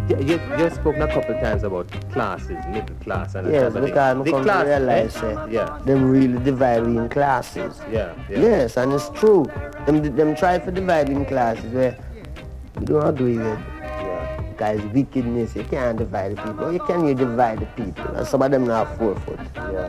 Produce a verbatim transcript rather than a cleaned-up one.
You, you, you spoken a couple times about classes, middle class and Yes, the, because I come class, to realize eh, yeah. them really divide in classes. Yeah, yeah. Yes, and it's true. Them, them try for dividing classes where we don't agree with. Yeah. Because wickedness, you can't divide the people. You can you divide the people? And some of them not four foot. Yeah.